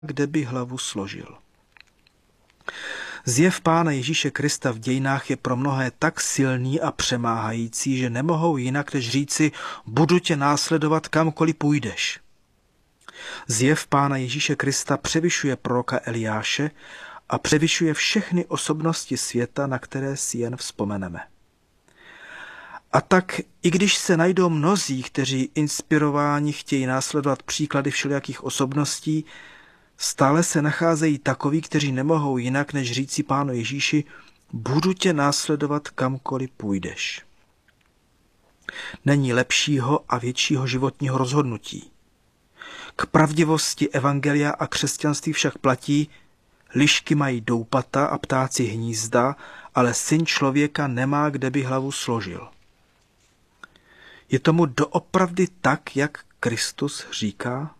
kde by hlavu složil. Zjev Pána Ježíše Krista v dějinách je pro mnohé tak silný a přemáhající, že nemohou jinak než říci, budu tě následovat kamkoliv půjdeš. Zjev Pána Ježíše Krista převyšuje proroka Eliáše a převyšuje všechny osobnosti světa, na které si jen vzpomeneme. A tak, i když se najdou mnozí, kteří inspirováni chtějí následovat příklady všelijakých osobností, stále se nacházejí takoví, kteří nemohou jinak, než říci Pánu Ježíši, budu tě následovat kamkoliv půjdeš. Není lepšího a většího životního rozhodnutí. K pravdivosti evangelia a křesťanství však platí, lišky mají doupata a ptáci hnízda, ale syn člověka nemá, kde by hlavu složil. Je tomu doopravdy tak, jak Kristus říká?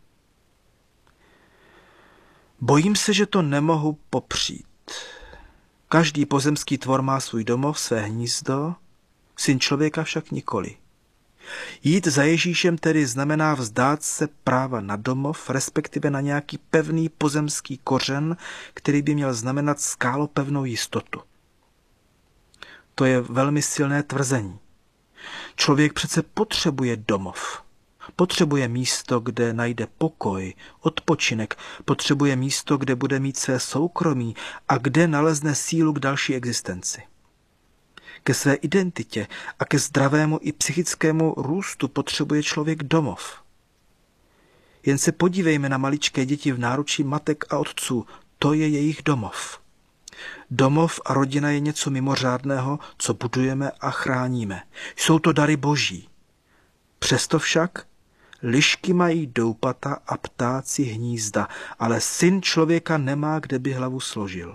Bojím se, že to nemohu popřít. Každý pozemský tvor má svůj domov, své hnízdo, syn člověka však nikoli. Jít za Ježíšem tedy znamená vzdát se práva na domov, respektive na nějaký pevný pozemský kořen, který by měl znamenat skálopevnou jistotu. To je velmi silné tvrzení. Člověk přece potřebuje domov. Potřebuje místo, kde najde pokoj, odpočinek, potřebuje místo, kde bude mít své soukromí a kde nalezne sílu k další existenci. Ke své identitě a ke zdravému i psychickému růstu potřebuje člověk domov. Jen se podívejme na maličké děti v náručí matek a otců, to je jejich domov. Domov a rodina je něco mimořádného, co budujeme a chráníme. Jsou to dary Boží. Přesto však lišky mají doupata a ptáci hnízda, ale syn člověka nemá, kde by hlavu složil.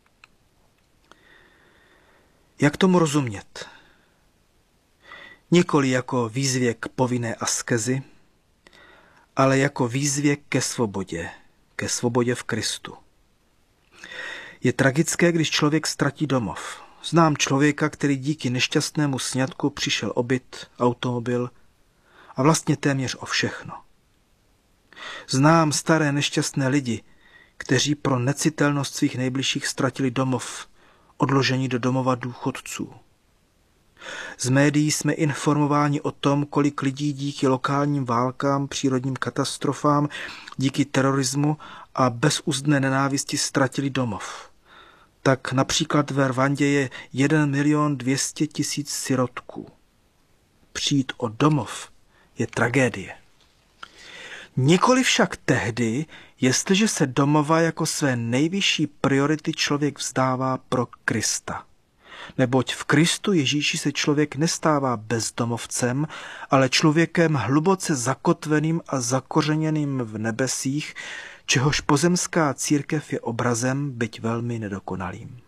Jak tomu rozumět? Nikoli jako výzvě k povinné askezi, ale jako výzvě ke svobodě v Kristu. Je tragické, když člověk ztratí domov. Znám člověka, který díky nešťastnému sňatku přišel o byt, automobil a vlastně téměř o všechno. Znám staré nešťastné lidi, kteří pro necitelnost svých nejbližších ztratili domov, odložení do domova důchodců. Z médií jsme informováni o tom, kolik lidí díky lokálním válkám, přírodním katastrofám, díky terorismu a bezúzdné nenávisti ztratili domov. Tak například ve Rwandě je 1 200 000 sirotků. Přijít o domov je tragédie. Nikoli však tehdy, jestliže se domova jako své nejvyšší priority člověk vzdává pro Krista. Neboť v Kristu Ježíši se člověk nestává bezdomovcem, ale člověkem hluboce zakotveným a zakořeněným v nebesích, čehož pozemská církev je obrazem, byť velmi nedokonalým.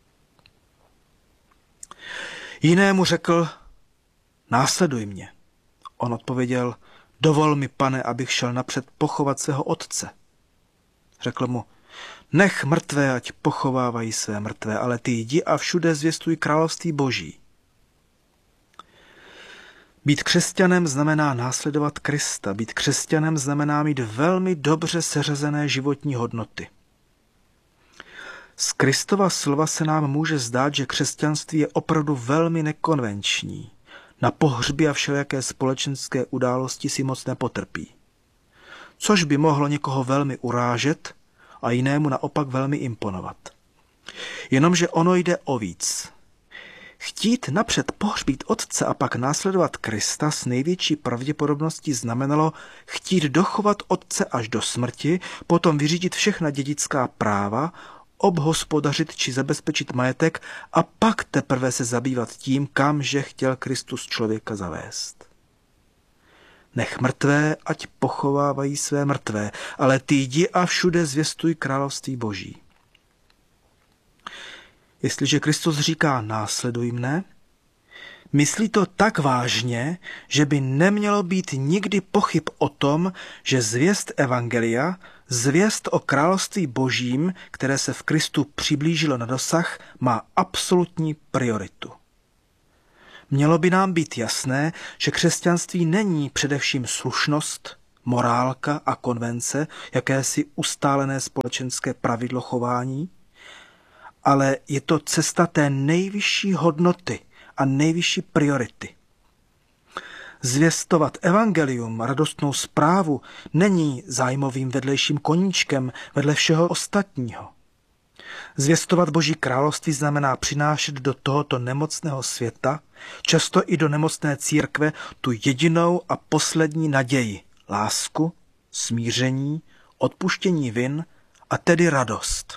Jinému řekl, následuj mě. On odpověděl, dovol mi, Pane, abych šel napřed pochovat svého otce. Řekl mu, nech mrtvé, ať pochovávají své mrtvé, ale ty jdi a všude zvěstuj království Boží. Být křesťanem znamená následovat Krista. Být křesťanem znamená mít velmi dobře seřazené životní hodnoty. Z Kristova slova se nám může zdát, že křesťanství je opravdu velmi nekonvenční. Na pohřby a všelijaké společenské události si moc nepotrpí. Což by mohlo někoho velmi urážet a jinému naopak velmi imponovat. Jenomže ono jde o víc. Chtít napřed pohřbít otce a pak následovat Krista s největší pravděpodobností znamenalo chtít dochovat otce až do smrti, potom vyřídit všechna dědická práva, obhospodařit či zabezpečit majetek a pak teprve se zabývat tím, kamže chtěl Kristus člověka zavést. Nech mrtvé, ať pochovávají své mrtvé, ale ty jdi a všude zvěstuj království Boží. Jestliže Kristus říká následuj mne, myslí to tak vážně, že by nemělo být nikdy pochyb o tom, že zvěst evangelia, zvěst o království Božím, které se v Kristu přiblížilo na dosah, má absolutní prioritu. Mělo by nám být jasné, že křesťanství není především slušnost, morálka a konvence, jakési ustálené společenské pravidlo chování, ale je to cesta té nejvyšší hodnoty a nejvyšší priority. Zvěstovat evangelium, radostnou zprávu, není zájmovým vedlejším koníčkem vedle všeho ostatního. Zvěstovat Boží království znamená přinášet do tohoto nemocného světa, často i do nemocné církve, tu jedinou a poslední naději, lásku, smíření, odpuštění vin a tedy radost.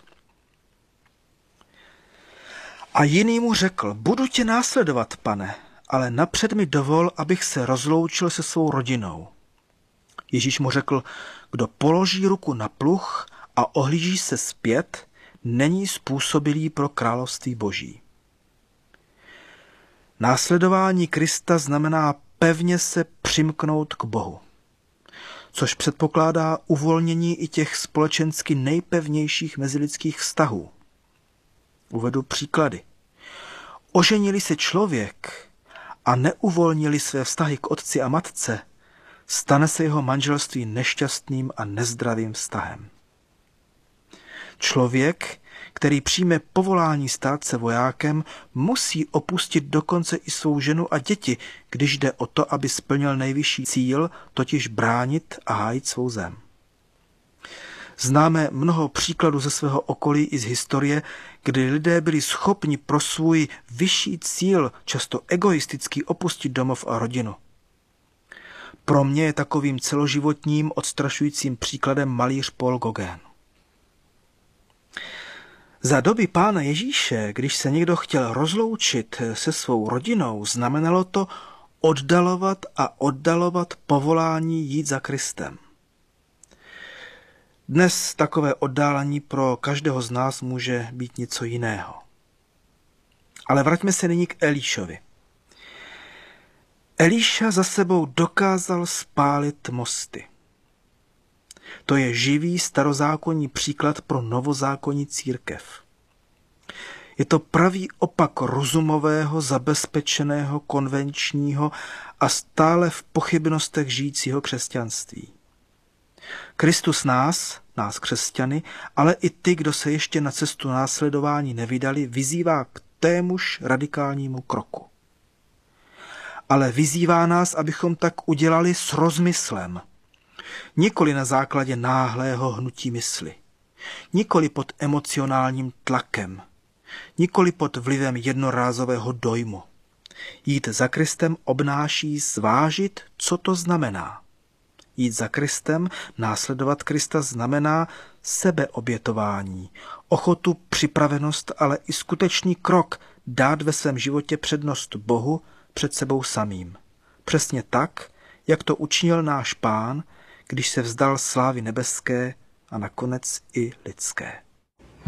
A jiný mu řekl, budu tě následovat, Pane, ale napřed mi dovol, abych se rozloučil se svou rodinou. Ježíš mu řekl, kdo položí ruku na pluh a ohlíží se zpět, není způsobilý pro království Boží. Následování Krista znamená pevně se přimknout k Bohu, což předpokládá uvolnění i těch společensky nejpevnějších mezilidských vztahů. Uvedu příklady. Oženili se člověk a neuvolnili své vztahy k otci a matce, stane se jeho manželství nešťastným a nezdravým vztahem. Člověk, který přijme povolání stát se vojákem, musí opustit dokonce i svou ženu a děti, když jde o to, aby splnil nejvyšší cíl, totiž bránit a hájit svou zem. Známe mnoho příkladů ze svého okolí i z historie, kdy lidé byli schopni pro svůj vyšší cíl, často egoisticky, opustit domov a rodinu. Pro mě je takovým celoživotním odstrašujícím příkladem malíř Paul Gauguin. Za doby Pána Ježíše, když se někdo chtěl rozloučit se svou rodinou, znamenalo to oddalovat a oddalovat povolání jít za Kristem. Dnes takové oddálení pro každého z nás může být něco jiného. Ale vraťme se nyní k Elišovi. Eliša za sebou dokázal spálit mosty. To je živý starozákonní příklad pro novozákonní církev. Je to pravý opak rozumového, zabezpečeného, konvenčního a stále v pochybnostech žijícího křesťanství. Kristus nás křesťany, ale i ty, kdo se ještě na cestu následování nevydali, vyzývá k témuž radikálnímu kroku. Ale vyzývá nás, abychom tak udělali s rozmyslem. Nikoli na základě náhlého hnutí mysli. Nikoli pod emocionálním tlakem. Nikoli pod vlivem jednorázového dojmu. Jít za Kristem obnáší zvážit, co to znamená. Jít za Kristem, následovat Krista znamená sebeobětování, ochotu, připravenost, ale i skutečný krok dát ve svém životě přednost Bohu před sebou samým. Přesně tak, jak to učinil náš Pán, když se vzdal slávy nebeské a nakonec i lidské.